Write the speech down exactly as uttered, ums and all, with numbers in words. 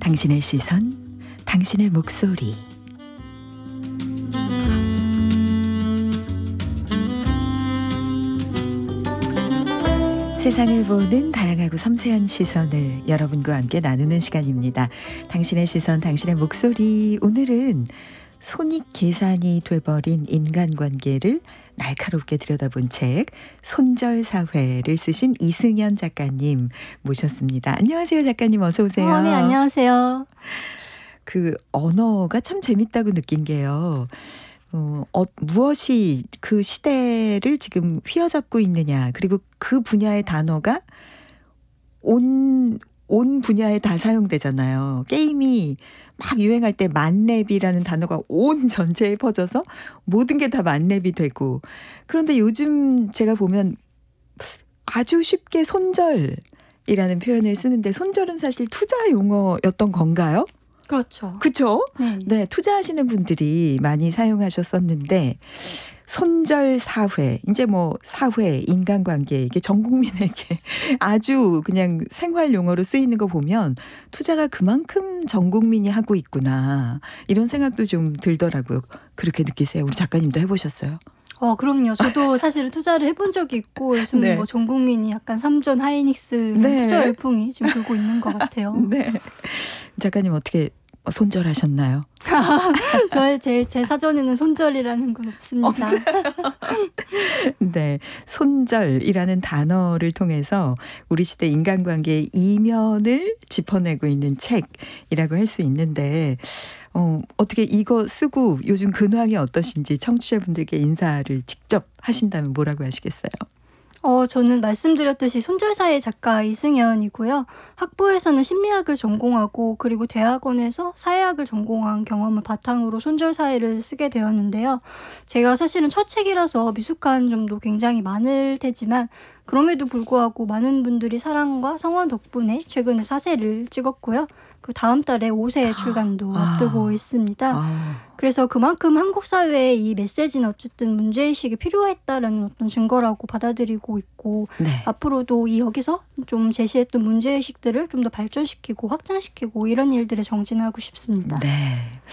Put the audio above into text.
당신의 시선, 당신의 목소리. 세상을 보는 다양하고 섬세한 시선을 여러분과 함께 나누는 시간입니다. 당신의 시선, 당신의 목소리. 오늘은 손익 계산이 돼버린 인간관계를 날카롭게 들여다본 책 손절사회를 쓰신 이승연 작가님 모셨습니다. 안녕하세요, 작가님. 어서 오세요. 어, 네, 안녕하세요. 그 언어가 참 재밌다고 느낀 게요. 어, 어, 무엇이 그 시대를 지금 휘어잡고 있느냐, 그리고 그 분야의 단어가 온, 온 분야에 다 사용되잖아요. 게임이 막 유행할 때 만렙이라는 단어가 온 전체에 퍼져서 모든 게 다 만렙이 되고, 그런데 요즘 제가 보면 아주 쉽게 손절이라는 표현을 쓰는데, 손절은 사실 투자 용어였던 건가요? 그렇죠. 그렇죠? 네. 네, 투자하시는 분들이 많이 사용하셨었는데, 손절 사회, 이제 뭐 사회, 인간관계, 이게 전 국민에게 아주 그냥 생활 용어로 쓰이는 거 보면 투자가 그만큼 전 국민이 하고 있구나, 이런 생각도 좀 들더라고요. 그렇게 느끼세요? 우리 작가님도 해보셨어요? 어, 그럼요. 저도 사실은 투자를 해본 적이 있고, 요즘 네. 뭐 전 국민이 약간 삼전 하이닉스 네. 투자 열풍이 지금 불고 있는 것 같아요. 네. 작가님 어떻게 손절하셨나요? 저의 제, 제 사전에는 손절이라는 건 없습니다. 없어요. 네, 손절이라는 단어를 통해서 우리 시대 인간관계의 이면을 짚어내고 있는 책이라고 할 수 있는데, 어, 어떻게 이거 쓰고 요즘 근황이 어떠신지 청취자분들께 인사를 직접 하신다면 뭐라고 하시겠어요? 어, 저는 말씀드렸듯이 손절사의 작가 이승연이고요. 학부에서는 심리학을 전공하고, 그리고 대학원에서 사회학을 전공한 경험을 바탕으로 손절사회를 쓰게 되었는데요. 제가 사실은 첫 책이라서 미숙한 점도 굉장히 많을 테지만, 그럼에도 불구하고 많은 분들이 사랑과 성원 덕분에 최근에 사세를 찍었고요. 그 다음 달에 오 세 출간도 아, 앞두고 있습니다. 아, 그래서 그만큼 한국 사회에 이 메시지는 어쨌든 문제의식이 필요했다라는 어떤 증거라고 받아들이고 있고, 네. 앞으로도 이 여기서 좀 제시했던 문제의식들을 좀 더 발전시키고 확장시키고 이런 일들에 정진하고 싶습니다. 네.